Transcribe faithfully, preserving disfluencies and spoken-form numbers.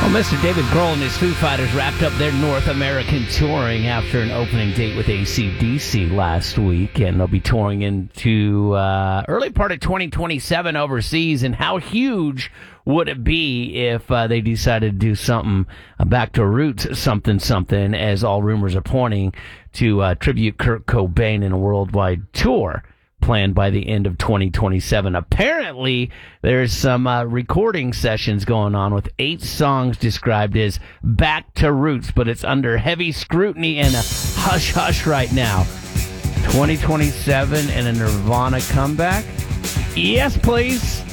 Well, Mister David Grohl and his Foo Fighters wrapped up their North American touring after an opening date with A C D C last week, and they'll be touring into uh, early part of twenty twenty-seven overseas. And how huge would it be if uh, they decided to do something uh, back to roots, something, something, as all rumors are pointing to uh, tribute Kurt Cobain in a worldwide tour planned by the end of twenty twenty-seven. Apparently, there's some uh, recording sessions going on with eight songs described as back to roots, but it's under heavy scrutiny and a hush-hush right now. twenty twenty-seven and a Nirvana comeback? Yes, please.